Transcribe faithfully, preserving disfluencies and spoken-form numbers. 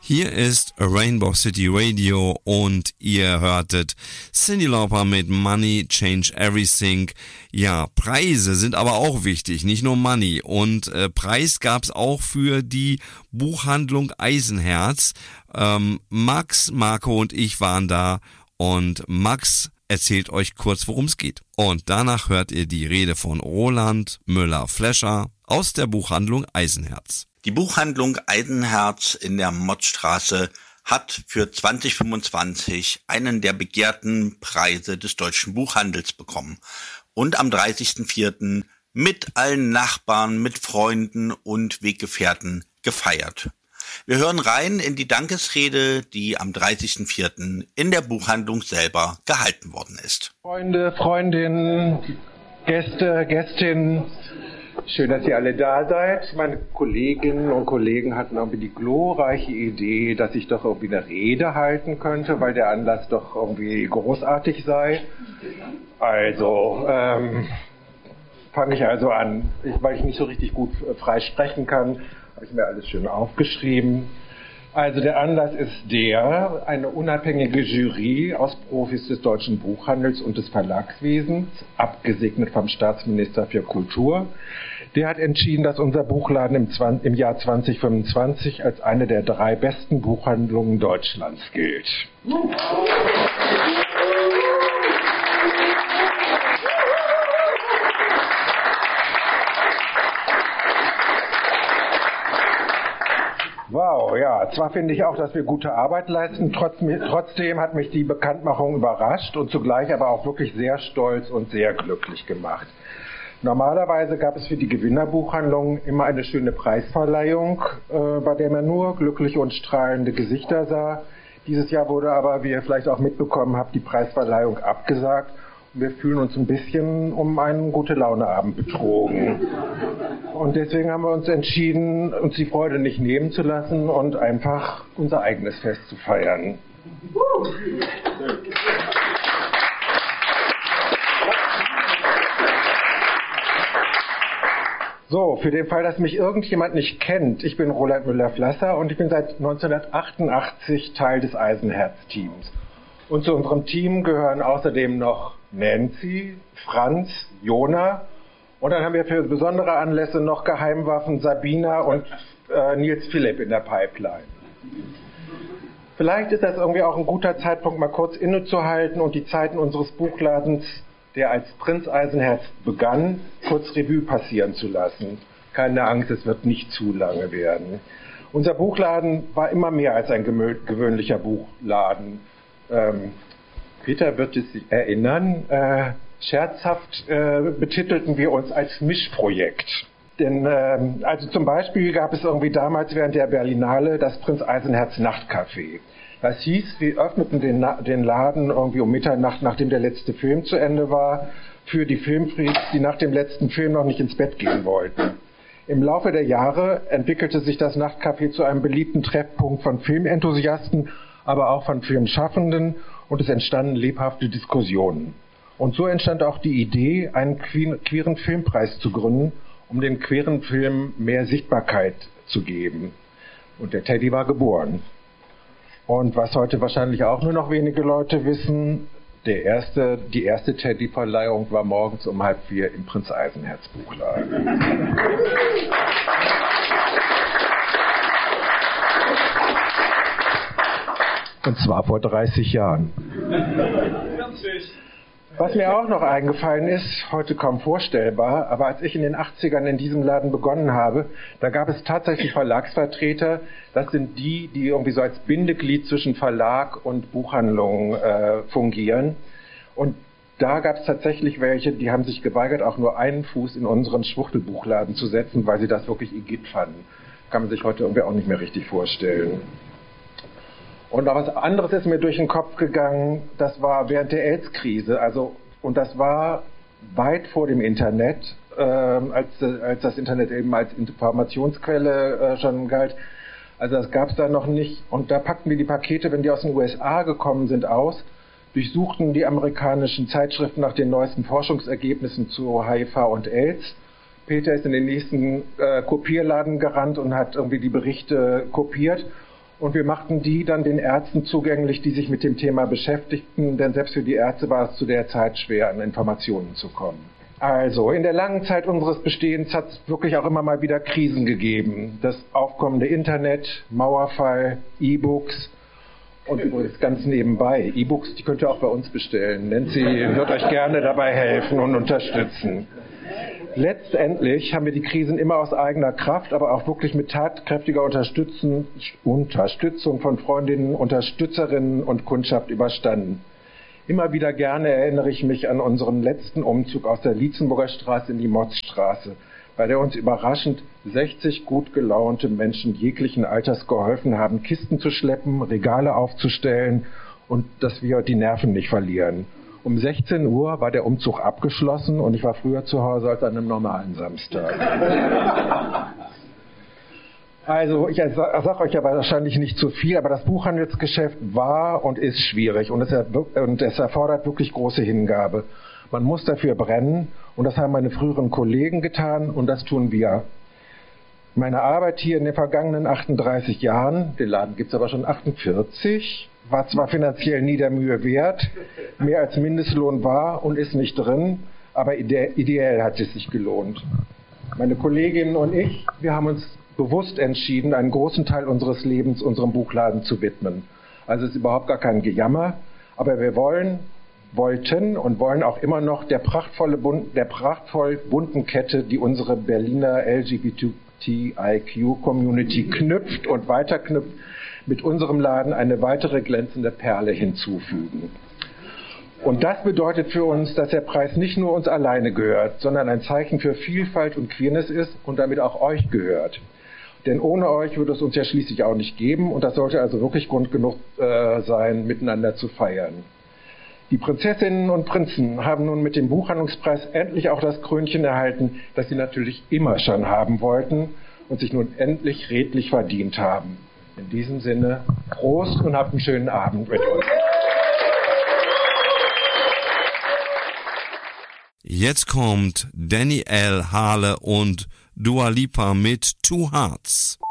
Hier ist Rainbow City Radio und ihr hörtet Cyndi Lauper mit Money Change Everything. Ja, Preise sind aber auch wichtig, nicht nur Money. Und äh, Preis gab's auch für die Buchhandlung Eisenherz. Ähm, Max, Marco und ich waren da und Max erzählt euch kurz, worum es geht. Und danach hört ihr die Rede von Roland Müller-Flescher aus der Buchhandlung Eisenherz. Die Buchhandlung Eisenherz in der Mottstraße hat für zwanzig fünfundzwanzig einen der begehrten Preise des deutschen Buchhandels bekommen und am dreißigsten vierten mit allen Nachbarn, mit Freunden und Weggefährten gefeiert. Wir hören rein in die Dankesrede, die am dreißigsten vierten in der Buchhandlung selber gehalten worden ist. Freunde, Freundinnen, Gäste, Gästinnen, schön, dass ihr alle da seid. Meine Kolleginnen und Kollegen hatten irgendwie die glorreiche Idee, dass ich doch irgendwie eine Rede halten könnte, weil der Anlass doch irgendwie großartig sei. Also, ähm, fange ich also an. Ich, weil ich nicht so richtig gut frei sprechen kann, habe ich mir alles schön aufgeschrieben. Also der Anlass ist der, eine unabhängige Jury aus Profis des deutschen Buchhandels und des Verlagswesens, abgesegnet vom Staatsminister für Kultur, der hat entschieden, dass unser Buchladen im, zwanzig, im Jahr zwanzig fünfundzwanzig als eine der drei besten Buchhandlungen Deutschlands gilt. Wow, ja, zwar finde ich auch, dass wir gute Arbeit leisten, trotzdem, trotzdem hat mich die Bekanntmachung überrascht und zugleich aber auch wirklich sehr stolz und sehr glücklich gemacht. Normalerweise gab es für die Gewinnerbuchhandlung immer eine schöne Preisverleihung, äh, bei der man nur glückliche und strahlende Gesichter sah. Dieses Jahr wurde aber, wie ihr vielleicht auch mitbekommen habt, die Preisverleihung abgesagt. Wir fühlen uns ein bisschen um einen Gute-Laune-Abend betrogen. Und deswegen haben wir uns entschieden, uns die Freude nicht nehmen zu lassen und einfach unser eigenes Fest zu feiern. So, für den Fall, dass mich irgendjemand nicht kennt, ich bin Roland Müller-Flesser und ich bin seit neunzehnhundertachtundachtzig Teil des Eisenherz-Teams. Und zu unserem Team gehören außerdem noch Nancy, Franz, Jona und dann haben wir für besondere Anlässe noch Geheimwaffen Sabina und äh, Nils Philipp in der Pipeline. Vielleicht ist das irgendwie auch ein guter Zeitpunkt, mal kurz innezuhalten und die Zeiten unseres Buchladens, der als Prinz Eisenherz begann, kurz Revue passieren zu lassen. Keine Angst, es wird nicht zu lange werden. Unser Buchladen war immer mehr als ein gewöhnlicher Buchladen. Ähm, Peter wird es sich erinnern, äh, scherzhaft äh, betitelten wir uns als Mischprojekt. Denn ähm, also zum Beispiel gab es irgendwie damals während der Berlinale das Prinz Eisenherz Nachtcafé. Das hieß, wir öffneten den, den Laden irgendwie um Mitternacht, nachdem der letzte Film zu Ende war, für die Filmfreaks, die nach dem letzten Film noch nicht ins Bett gehen wollten. Im Laufe der Jahre entwickelte sich das Nachtcafé zu einem beliebten Treffpunkt von Filmenthusiasten, aber auch von Filmschaffenden und es entstanden lebhafte Diskussionen. Und so entstand auch die Idee, einen queeren Filmpreis zu gründen, um den queeren Filmen mehr Sichtbarkeit zu geben. Und der Teddy war geboren. Und was heute wahrscheinlich auch nur noch wenige Leute wissen, der erste, die erste Teddy-Verleihung war morgens um halb vier im Prinz Eisenherz Buchladen. Und zwar vor dreißig Jahren. Was mir auch noch eingefallen ist, heute kaum vorstellbar, aber als ich in den achtzigern in diesem Laden begonnen habe, da gab es tatsächlich Verlagsvertreter. Das sind die, die irgendwie so als Bindeglied zwischen Verlag und Buchhandlung äh, fungieren. Und da gab es tatsächlich welche, die haben sich geweigert, auch nur einen Fuß in unseren Schwuchtelbuchladen zu setzen, weil sie das wirklich igitt fanden. Kann man sich heute irgendwie auch nicht mehr richtig vorstellen. Und noch was anderes ist mir durch den Kopf gegangen, das war während der AIDS-Krise, also, und das war weit vor dem Internet, äh, als, als das Internet eben als Informationsquelle äh, schon galt. Also das gab es da noch nicht. Und da packten wir die Pakete, wenn die aus den U S A gekommen sind, aus, durchsuchten die amerikanischen Zeitschriften nach den neuesten Forschungsergebnissen zu H I V und AIDS. Peter ist in den nächsten äh, Kopierladen gerannt und hat irgendwie die Berichte kopiert. Und wir machten die dann den Ärzten zugänglich, die sich mit dem Thema beschäftigten, denn selbst für die Ärzte war es zu der Zeit schwer, an Informationen zu kommen. Also, in der langen Zeit unseres Bestehens hat es wirklich auch immer mal wieder Krisen gegeben. Das aufkommende Internet, Mauerfall, E-Books und übrigens ganz nebenbei, E-Books, die könnt ihr auch bei uns bestellen. Nancy wird euch gerne dabei helfen und unterstützen. Letztendlich haben wir die Krisen immer aus eigener Kraft, aber auch wirklich mit tatkräftiger Unterstützung von Freundinnen, Unterstützerinnen und Kundschaft überstanden. Immer wieder gerne erinnere ich mich an unseren letzten Umzug aus der Lietzenburger Straße in die Motzstraße, bei der uns überraschend sechzig gut gelaunte Menschen jeglichen Alters geholfen haben, Kisten zu schleppen, Regale aufzustellen und dass wir die Nerven nicht verlieren. Um sechzehn Uhr war der Umzug abgeschlossen und ich war früher zu Hause als an einem normalen Samstag. Also, ich sage euch ja wahrscheinlich nicht zu viel, aber das Buchhandelsgeschäft war und ist schwierig und es, und es erfordert wirklich große Hingabe. Man muss dafür brennen und das haben meine früheren Kollegen getan und das tun wir. Meine Arbeit hier in den vergangenen achtunddreißig Jahren, den Laden gibt es aber schon achtundvierzig, war zwar finanziell nie der Mühe wert, mehr als Mindestlohn war und ist nicht drin, aber ide- ideell hat es sich gelohnt. Meine Kolleginnen und ich, wir haben uns bewusst entschieden, einen großen Teil unseres Lebens unserem Buchladen zu widmen. Also es ist überhaupt gar kein Gejammer, aber wir wollen, wollten und wollen auch immer noch der prachtvolle, der prachtvoll bunten Kette, die unsere Berliner L G B T I Q-Community knüpft und weiterknüpft, mit unserem Laden eine weitere glänzende Perle hinzufügen. Und das bedeutet für uns, dass der Preis nicht nur uns alleine gehört, sondern ein Zeichen für Vielfalt und Queerness ist und damit auch euch gehört. Denn ohne euch würde es uns ja schließlich auch nicht geben und das sollte also wirklich Grund genug äh, sein, miteinander zu feiern. Die Prinzessinnen und Prinzen haben nun mit dem Buchhandlungspreis endlich auch das Krönchen erhalten, das sie natürlich immer schon haben wollten und sich nun endlich redlich verdient haben. In diesem Sinne, Prost und habt einen schönen Abend mit uns. Jetzt kommt Danny L. Hale und Dua Lipa mit Two Hearts.